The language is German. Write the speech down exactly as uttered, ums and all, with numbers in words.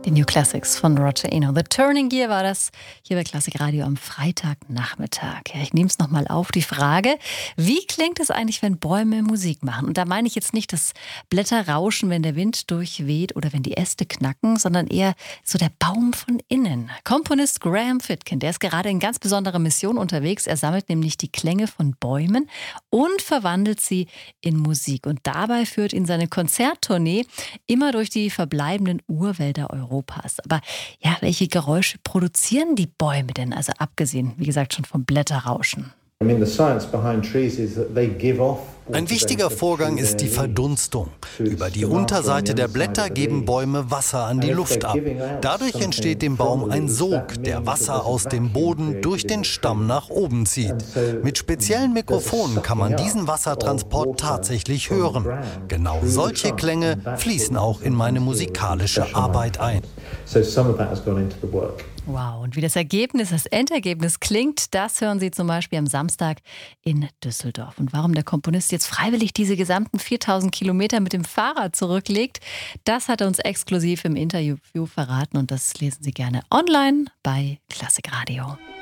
Die New Classics von Roger Eno. The Turning Gear war das hier bei Klassik Radio am Freitagnachmittag. Ja, ich nehme es nochmal auf, die Frage, wie klingt es eigentlich, wenn Bäume Musik machen? Und da meine ich jetzt nicht das Blätterrauschen, wenn der Wind durchweht oder wenn die Äste knacken, sondern eher so der Baum von innen. Komponist Graham Fitkin, der ist gerade in ganz besonderer Mission unterwegs. Er sammelt nämlich die Klänge von Bäumen und verwandelt sie in Musik. Und dabei führt ihn seine Konzerttournee immer durch die verbleibenden Urwälder Europas. Europas. Aber ja, welche Geräusche produzieren die Bäume denn? Also abgesehen, wie gesagt, schon vom Blätterrauschen. Ein wichtiger Vorgang ist die Verdunstung. Über die Unterseite der Blätter geben Bäume Wasser an die Luft ab. Dadurch entsteht dem Baum ein Sog, der Wasser aus dem Boden durch den Stamm nach oben zieht. Mit speziellen Mikrofonen kann man diesen Wassertransport tatsächlich hören. Genau solche Klänge fließen auch in meine musikalische Arbeit ein. Wow, und wie das Ergebnis, das Endergebnis klingt, das hören Sie zum Beispiel am Samstag in Düsseldorf. Und warum der Komponist jetzt freiwillig diese gesamten viertausend Kilometer mit dem Fahrrad zurücklegt, das hat er uns exklusiv im Interview verraten und das lesen Sie gerne online bei Klassik Radio.